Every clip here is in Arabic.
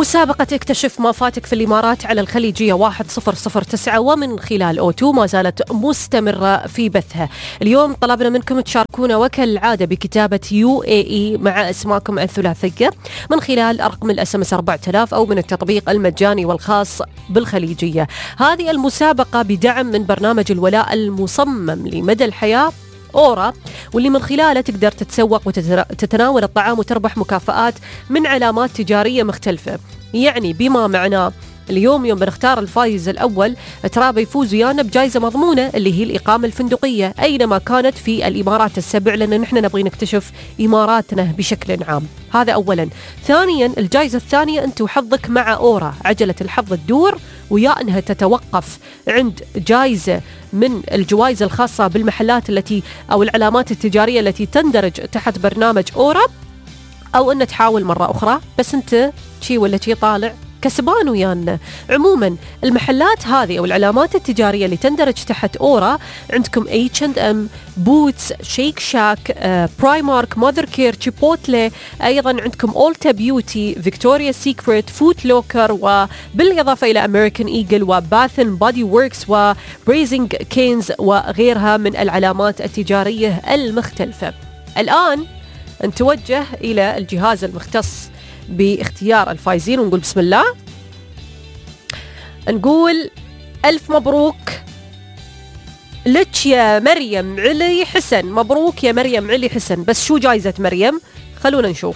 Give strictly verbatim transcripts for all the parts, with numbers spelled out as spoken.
مسابقة اكتشف ما فاتك في الإمارات على الخليجية واحد صفر صفر تسعة ومن خلال أوتو ما زالت مستمرة في بثها. اليوم طلبنا منكم تشاركونا وكالعادة بكتابة يو اي اي مع اسماءكم الثلاثية من خلال رقم الاس ام اس أربعة آلاف أو من التطبيق المجاني والخاص بالخليجية. هذه المسابقة بدعم من برنامج الولاء المصمم لمدى الحياة أورا، واللي من خلاله تقدر تتسوق وتتناول الطعام وتربح مكافآت من علامات تجارية مختلفة. يعني بما معناه اليوم يوم بنختار الفايز الأول ترى بيفوز ويانا بجائزة مضمونة اللي هي الإقامة الفندقية أينما كانت في الإمارات السبع، لأن نحن نبغي نكتشف إماراتنا بشكل عام. هذا أولا. ثانيا الجائزة الثانية أنت وحظك مع أورا، عجلة الحظ تدور ويا أنها تتوقف عند جائزة من الجوائز الخاصة بالمحلات التي أو العلامات التجارية التي تندرج تحت برنامج أورا، أو أن تحاول مرة أخرى بس أنت شي ولا شي طالع كسبان ويانا. عموما المحلات هذه أو العلامات التجارية اللي تندرج تحت أورا عندكم إتش أند إم، بوتس، شيك شاك، آه، برايمارك، ماذر كير، تشيبوتلي، أيضا عندكم أولتا بيوتي، فيكتوريا سيكريت، فوت لوكر، وبالإضافة إلى أمريكان إيجل وباثن بودي ووركس وبريزنج كينز وغيرها من العلامات التجارية المختلفة. الآن نتوجه إلى الجهاز المختص باختيار الفائزين ونقول بسم الله. نقول ألف مبروك لك يا مريم علي حسن. مبروك يا مريم علي حسن. بس شو جايزة مريم؟ خلونا نشوف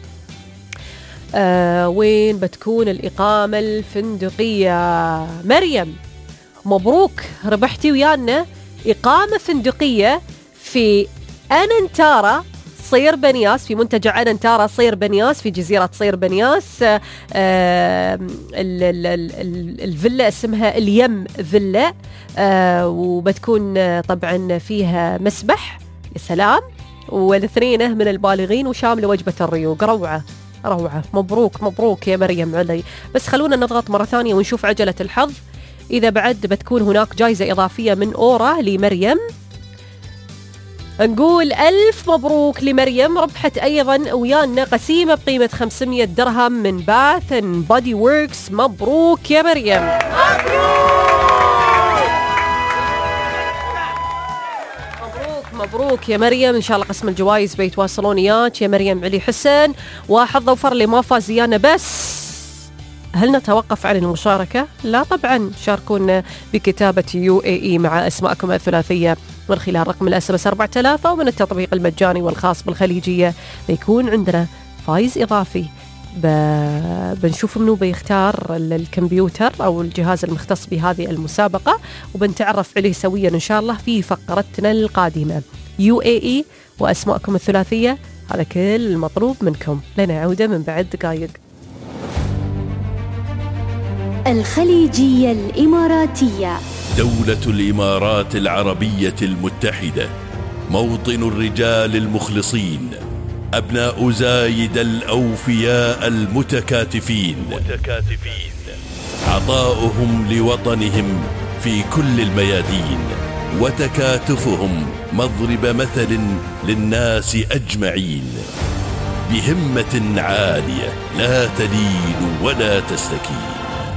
آه وين بتكون الإقامة الفندقية. مريم مبروك، ربحتي ويانا إقامة فندقية في أننتارا صير بنياس، في منتجع أننتارا صير بنياس في جزيرة صير بنياس. آه الفيلا اسمها اليم فيلا، آه وبتكون طبعا فيها مسبح يا سلام والاثنينه من البالغين وشامله وجبة الريوق. روعة روعة. مبروك مبروك يا مريم علي. بس خلونا نضغط مرة ثانية ونشوف عجلة الحظ إذا بعد بتكون هناك جائزة إضافية من أورا لمريم. نقول ألف مبروك لمريم، ربحت أيضا ويانا قسيمة بقيمة خمسمية درهم من باثن بودي ووركس. مبروك يا مريم. مبروك مبروك يا مريم. إن شاء الله قسم الجوائز بيتواصلون إياك يا مريم علي حسن. وحظ وفر اللي ما فاز ويانا. بس هل نتوقف عن المشاركة؟ لا طبعا، شاركونا بكتابة يو اي اي مع اسماءكم الثلاثية من خلال رقم الاس ام اس أربعة آلاف أو من التطبيق المجاني والخاص بالخليجية. بيكون عندنا فايز إضافي ب... بنشوف منو بيختار الكمبيوتر أو الجهاز المختص بهذه المسابقة، وبنتعرف عليه سويا إن شاء الله في فقرتنا القادمة. يو اي اي وأسماءكم الثلاثية، هذا كل المطلوب منكم. لنا عودة من بعد دقائق. الخليجية الإماراتية، دولة الإمارات العربية المتحدة، موطن الرجال المخلصين، أبناء زايد الأوفياء المتكاتفين، متكاتفين. عطاؤهم لوطنهم في كل الميادين، وتكاتفهم مضرب مثل للناس أجمعين، بهمة عالية لا تلين ولا تستكين.